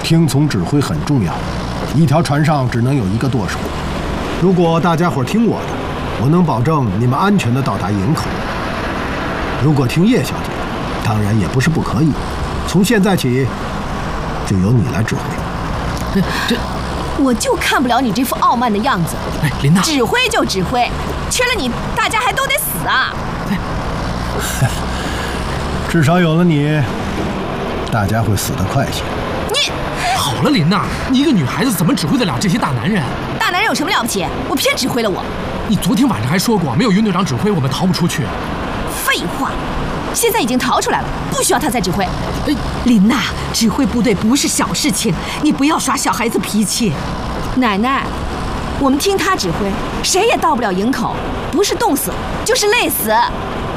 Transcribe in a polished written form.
听从指挥很重要。一条船上只能有一个舵手。如果大家伙听我的，我能保证你们安全地到达营口。如果听叶小姐，当然也不是不可以。从现在起，就由你来指挥。 我就看不了你这副傲慢的样子。 哎，琳娜， 指挥就指挥，缺了你，大家还都得死啊！ 至少有了你，大家会死得快些。 你好了，琳娜，你一个女孩子怎么指挥得了这些大男人？ 大男人有什么了不起？我偏指挥了我。 你昨天晚上还说过，没有윤队长指挥，我们逃不出去。 废话，现在已经逃出来了，不需要他再指挥。 琳娜，指挥部队不是小事情，你不要耍小孩子脾气。 奶奶，我们听他指挥，谁也到不了营口，不是冻死就是累死。